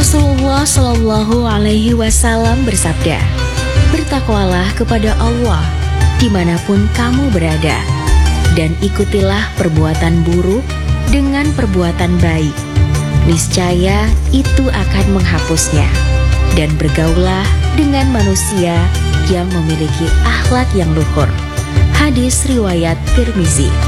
Rasulullah Shallallahu Alaihi Wasallam bersabda, "Bertakwalah kepada Allah dimanapun kamu berada, dan ikutilah perbuatan buruk dengan perbuatan baik. Niscaya itu akan menghapusnya. Dan bergaulah dengan manusia yang memiliki akhlak yang luhur." Hadis riwayat Tirmizi.